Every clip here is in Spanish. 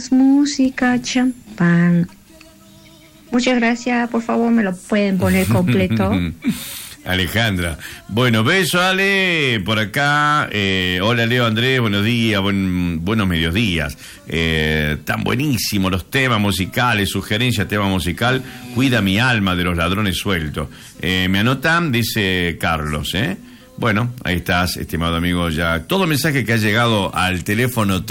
música, champán. Muchas gracias, por favor, me lo pueden poner completo. Alejandra. Bueno, beso, Ale, por acá. Hola, Leo, Andrés, buenos días, buenos mediodías. Tan buenísimos los temas musicales, sugerencia, tema musical. Cuida mi alma de los ladrones sueltos. Me anotan, dice Carlos, Bueno, ahí estás, estimado amigo, ya. Todo mensaje que ha llegado al teléfono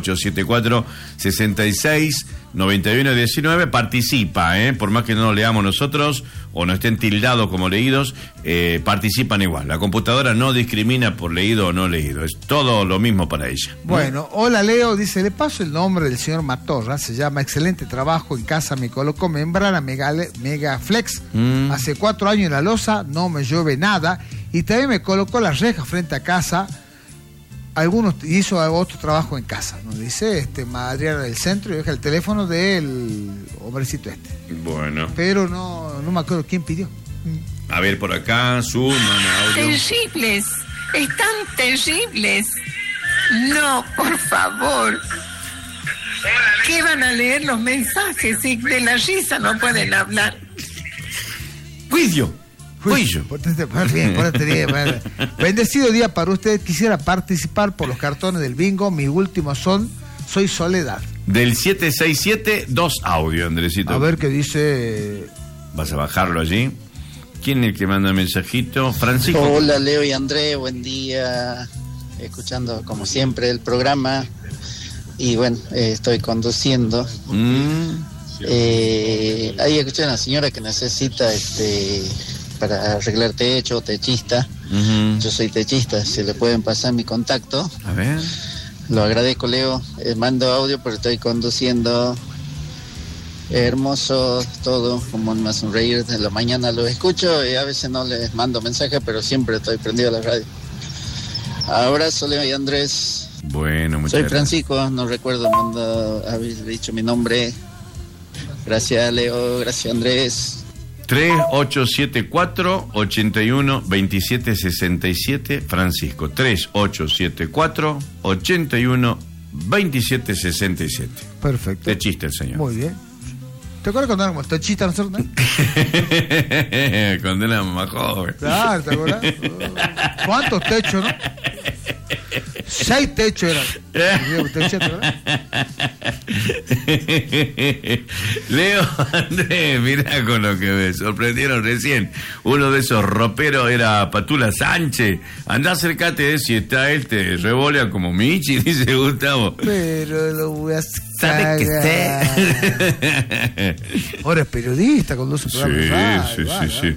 3874-669119 participa, por más que no lo leamos nosotros o no estén tildados como leídos, participan igual. La computadora no discrimina por leído o no leído, es todo lo mismo para ella. Bueno, hola Leo, dice, le paso el nombre del señor Matorra, se llama Excelente Trabajo, en casa me colocó membrana Megaflex, hace 4 años en la loza, no me llueve nada. Y también me colocó las rejas frente a casa. Algunos hizo otro trabajo en casa. Nos dice Adriana del Centro y deja el teléfono del hombrecito Bueno. Pero no me acuerdo quién pidió. A ver, por acá, audio. Terribles. Están terribles. No, por favor. ¿Qué van a leer los mensajes si de la risa no pueden hablar? ¡Juicio! Bien. Bendecido día para usted. Quisiera participar por los cartones del bingo. Mi último soy Soledad. Del 767, 2 audio, Andresito. A ver qué dice. ¿Vas a bajarlo allí? ¿Quién es el que manda el mensajito? Francisco. Hola, Leo y Andrés, buen día. Escuchando como siempre el programa. Y bueno, estoy conduciendo. Ahí escuché a una señora que necesita para arreglar techo, techista. Yo soy techista, si le pueden pasar mi contacto. A ver. Lo agradezco, Leo. Mando audio, pero estoy conduciendo. Hermoso todo, como me hacen reír de la mañana. Lo escucho y a veces no les mando mensajes, pero siempre estoy prendido a la radio. Abrazo, Leo y Andrés. Bueno, muchas Soy gracias. Francisco, no recuerdo cuando habéis dicho mi nombre. Gracias, Leo. Gracias, Andrés. 3874-81-2767, Francisco. 3874-81-2767. Perfecto. De chiste el señor. Muy bien. ¿Te acuerdas cuando éramos techistas nosotros? Cuando éramos más jóvenes. Claro, ¿te acuerdas? ¿Cuántos techos, no? 6 techos eran. Leo, Andrés, mirá con lo que me sorprendieron recién. Uno de esos roperos era Patula Sánchez. Andá, acércate, si está él, te revolea como Michi, dice Gustavo. Pero lo voy a ¿Sabe que esté? Ahora es periodista, conduce programas. Sí.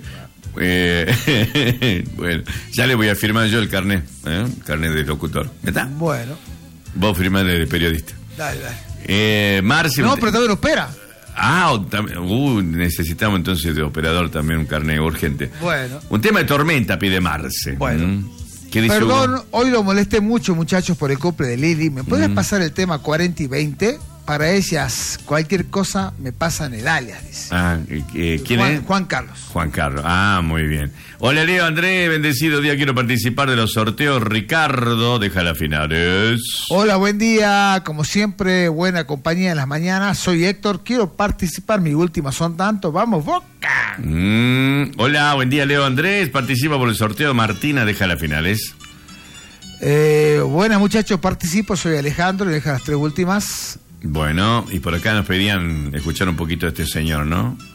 Bueno, ya le voy a firmar yo el carnet, carnet de locutor. ¿Está? Bueno. Vos firmás de periodista. Dale. Marce. No, pero también opera. Necesitamos entonces de operador también un carnet urgente. Bueno. Un tema de tormenta pide Marce. Bueno. ¿Qué dice Perdón, Hugo? hoy lo molesté mucho, muchachos, por el cumple de Lili. ¿Me puedes pasar el tema 40 y 20? Para ellas, cualquier cosa me pasa en el alias, dice. ¿Quién es? Juan Carlos. Juan Carlos. Muy bien. Hola, Leo, Andrés, bendecido día. Quiero participar de los sorteos. Ricardo, deja las finales. Hola, buen día. Como siempre, buena compañía en las mañanas. Soy Héctor, quiero participar. Mi última son tantos. ¡Vamos, Boca! Hola, buen día, Leo, Andrés. Participa por el sorteo. Martina, deja las finales. Buenas, muchachos, participo. Soy Alejandro y deja las 3 últimas. Bueno, y por acá nos pedían escuchar un poquito de este señor, ¿no?